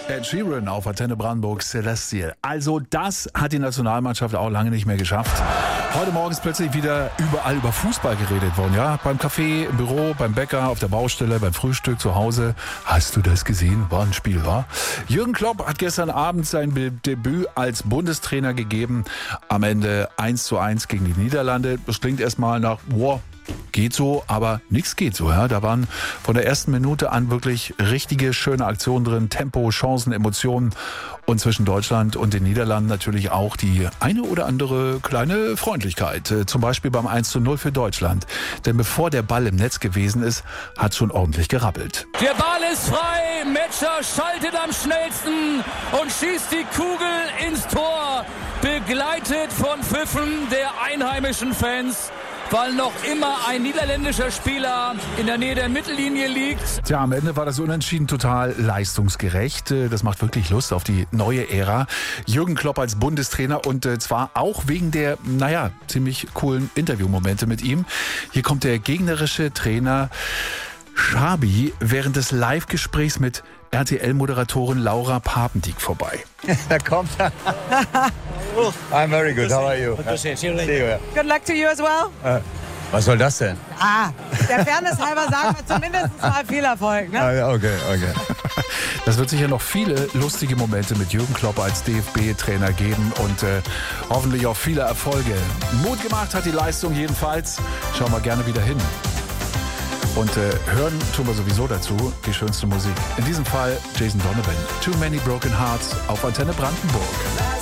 Ed Sheeran auf Antenne Brandenburg, Celestial. Also das hat die Nationalmannschaft auch lange nicht mehr geschafft. Heute Morgen ist plötzlich wieder überall über Fußball geredet worden. Ja, beim Café, im Büro, beim Bäcker, auf der Baustelle, beim Frühstück zu Hause. Hast du das gesehen? War ein Spiel, wa? Jürgen Klopp hat gestern Abend sein Debüt als Bundestrainer gegeben. Am Ende 1:1 gegen die Niederlande. Das klingt erstmal nach, wow, geht so, aber nichts geht so. Ja? Da waren von der ersten Minute an wirklich richtige, schöne Aktionen drin. Tempo, Chancen, Emotionen. Und zwischen Deutschland und den Niederlanden natürlich auch die eine oder andere kleine Freundlichkeit. Zum Beispiel beim 1:0 für Deutschland. Denn bevor der Ball im Netz gewesen ist, hat schon ordentlich gerappelt. Der Ball ist frei. Metscher schaltet am schnellsten und schießt die Kugel ins Tor. Begleitet von Pfiffen der einheimischen Fans, weil noch immer ein niederländischer Spieler in der Nähe der Mittellinie liegt. Tja, am Ende war das Unentschieden total leistungsgerecht. Das macht wirklich Lust auf die neue Ära. Jürgen Klopp als Bundestrainer und zwar auch wegen der, ziemlich coolen Interviewmomente mit ihm. Hier kommt der gegnerische Trainer Xabi während des Live-Gesprächs mit RTL-Moderatorin Laura Papendiek vorbei. Da kommt er. I'm very good. How are you? See you later. Good luck to you as well. Was soll das denn? Der Fairness halber sagen wir zumindest mal viel Erfolg. Ne? Okay. Das wird sicher noch viele lustige Momente mit Jürgen Klopp als DFB-Trainer geben und hoffentlich auch viele Erfolge. Mut gemacht hat die Leistung jedenfalls. Schauen wir gerne wieder hin. Und hören tun wir sowieso dazu die schönste Musik. In diesem Fall Jason Donovan. Too Many Broken Hearts auf Antenne Brandenburg.